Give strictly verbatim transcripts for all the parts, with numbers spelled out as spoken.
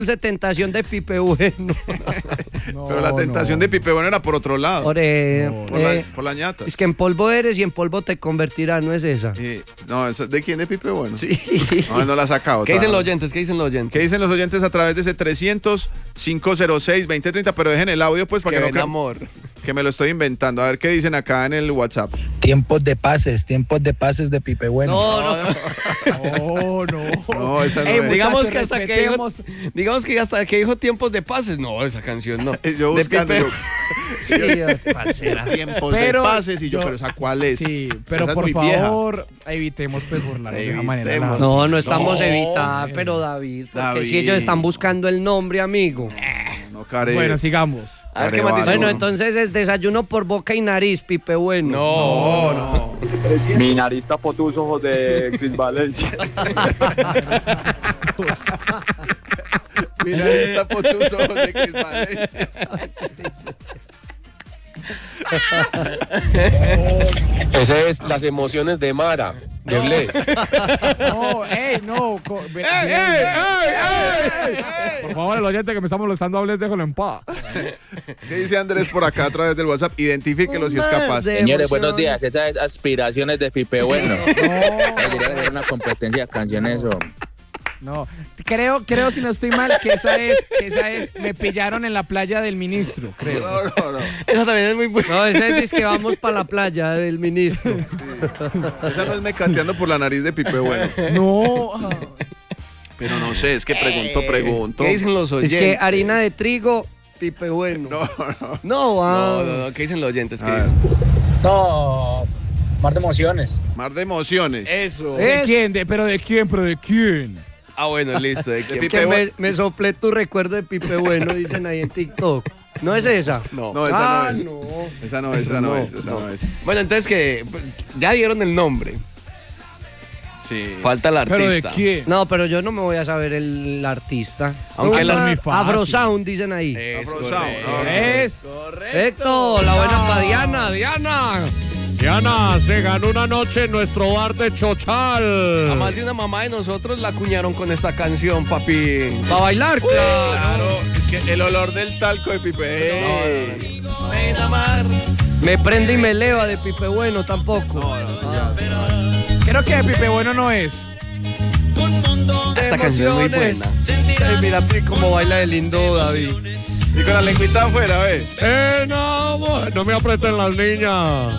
Dulce tentación de Pipe Bueno. No, pero la tentación no. de Pipe Bueno era por otro lado. Por, eh, no, por, eh, la, por la ñata. Es que en polvo eres y en polvo te convertirás, ¿no es esa? Sí. No, ¿de quién? ¿De Pipe Bueno? Sí. No, no la ha sacado. ¿Qué dicen los oyentes? ¿Qué dicen los oyentes? ¿Qué dicen los oyentes a través de ese trescientos, cinco cero seis, veinte treinta? Pero dejen el audio, pues, para que, que no crean amor. Que me lo estoy inventando. A ver qué dicen acá en el WhatsApp. Tiempos de pases, tiempos de pases de Pipe Bueno. No, no. No, no. No, esa no Ey, es. Digamos que hasta que dijo, digamos que hasta que dijo tiempos de pases. No, esa canción no. Yo buscando. Yo, sí, tiempos pero, de pases y yo, yo, pero ¿esa cuál es? Sí, pero esa por es muy favor, vieja. Evitemos pues burlarnos de esa manera. La... No, no estamos no, evitando, eh. pero David, porque David. Si ellos están buscando el nombre, amigo. No, Care. Bueno, sigamos. A ver, ¿qué más dice? Bueno, entonces es desayuno por boca y nariz, Pipe Bueno. No, no. no. Mi nariz tapó tus ojos de Chris Valencia. Mi nariz tapó tus ojos de Chris Valencia. Ese es las emociones de Mara, de no. Bless. No, ey, no. Co- ey, ey, ey, ey, Por favor, el oyente que me está molestando a Bless, déjalo en paz. ¿Qué dice Andrés por acá a través del WhatsApp? Identifíquelo si es capaz. Señores, buenos días. Esas es aspiraciones de Pipe Bueno. No. Debería ser una competencia de canciones o... No, creo, creo si no estoy mal, que esa es, que esa es, me pillaron en la playa del ministro, creo. No, no, no. Esa también es muy buena. No, esa es que vamos para la playa del ministro. Sí. Esa no es mecateando por la nariz de Pipe Bueno. No. Pero no sé, es que pregunto, pregunto. ¿Qué dicen los oyentes? Es que harina de trigo, Pipe Bueno. No, no. No, ah. no, no, no. ¿Qué dicen los oyentes? ¿Qué A dicen? No, mar de emociones. Mar de emociones. Eso. ¿De Es- quién? De, ¿Pero de quién? ¿Pero de quién? Ah, bueno, listo. ¿De quién? Es que me, me soplé tu recuerdo de Pipe Bueno, dicen ahí en TikTok. ¿No es esa? No. No, esa Ah, no es. no. Esa no es, esa no es, esa no es. Bueno, entonces que pues, ya dieron el nombre. Sí. Falta el artista. ¿Pero de quién? No, pero yo no me voy a saber el artista. Aunque No, la- eso es muy fácil. Afrosound dicen ahí. Es Afro correcto. Sound, no, Es. Correcto, la buena para Diana, Diana. Diana se ganó una noche en nuestro bar de Chochal. A más de una mamá de nosotros la acuñaron con esta canción, papi. ¿Para bailar? Claro. Claro, es que el olor del talco de Pipe. Ey. Ven a amar. Me prende y me eleva de Pipe Bueno tampoco. No, no, ya. Creo que de Pipe Bueno no es. Esta canción es muy buena. Ay, mira cómo baila de lindo David. Y con la lengüita afuera, ve. Eh, no, amor, no me aprieten las niñas.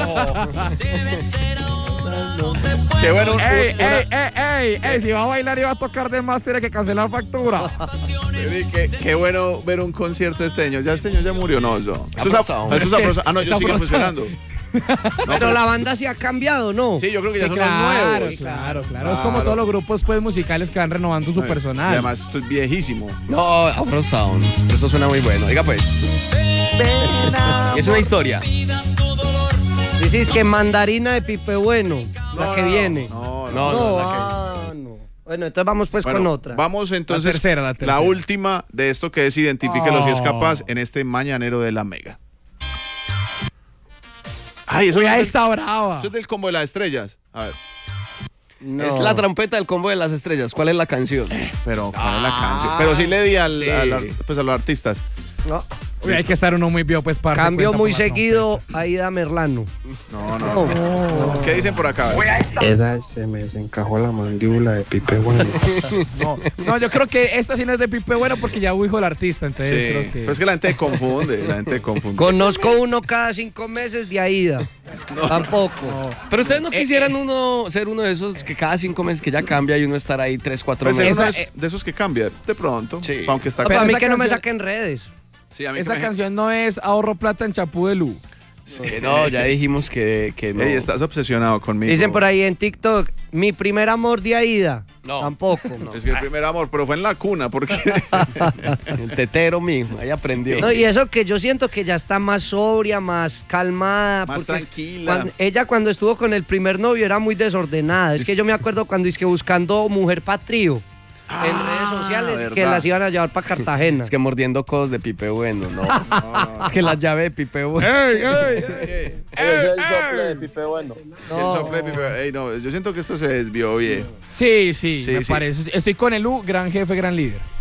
Qué bueno. un- ¡Ey, una- ey, ey, ey! ¡Ey! Si va a bailar y va a tocar de más, tiene que cancelar factura. Baby, Qué, qué bueno ver un concierto de este señor. Ya este señor ya murió, no, yo. Eso es, Afro af- Sound. eso es Afro Sound. Ah, no, Es ellos siguen Afro Sound. funcionando. Pero la banda sí ha cambiado, ¿no? Sí, yo creo que ya Sí, son claro, los nuevos. claro, claro. Es como Claro. todos los grupos pues musicales que van renovando su Y personal. además, estoy viejísimo. No, Afro Sound. Esto suena muy bueno. Diga pues. Y es una historia. Dices que mandarina de Pipe Bueno, la No, que no, viene. No, no. No, No, no, la que- ah, no. Bueno, entonces vamos pues Bueno, con otra. Vamos entonces. La tercera, la tercera. última de esto que es Identifíquelo si es Oh. capaz en este mañanero de la Mega. Ay, eso, Uy, no ahí es, está brava. eso es del combo de las estrellas. A ver, No. Es la trompeta del combo de las estrellas. ¿Cuál es la canción? pero ¿cuál es la canción? Pero sí le di al, sí. al ar- pues a los artistas. No. Uy, hay que estar uno muy bio pues para Cambio muy seguido Aida Merlano. No, no. No. ¿Qué dicen por acá? A ver. Esa se me desencajó la mandíbula de Pipe Bueno. No, no, yo creo que esta sí no es de Pipe Bueno porque ya dijo el artista, entonces Sí, creo que... pero es que la gente confunde, la gente confunde. Conozco uno cada cinco meses de Aida. Tampoco. No. Pero ustedes no Eh, quisieran uno ser uno de esos que cada cinco meses que ya cambia y uno estar ahí tres, cuatro Pues ser meses. uno Esa, de, esos- de esos que cambian de pronto, Sí. aunque está Para mí esa que no me canción- saquen redes. Sí, a mí que Esa me- canción no es Ahorro Plata en Chapú de Lu. Que no, ya dijimos que, que no. Ey, estás obsesionado conmigo. Dicen por ahí en TikTok, mi primer amor de Aida. No. Tampoco. Es que el primer amor, pero fue en la cuna, porque El tetero, mijo, ahí aprendió. No, y eso que yo siento que ya está más sobria, más calmada. Más porque es- tranquila. cuando- ella cuando estuvo con el primer novio era muy desordenada. Es que yo me acuerdo cuando es que buscando mujer para trío en redes sociales que Ah, verdad. las iban a llevar para Cartagena. Es que mordiendo cosas de Pipe Bueno, no. Es que la llave de Pipe Bueno. Ey, ey. Es el sople de Pipe Bueno. Es que el sople, ey, no, yo siento que esto se desvió bien. Sí, sí, Sí, me sí. parece. Estoy con el U, gran jefe, gran líder.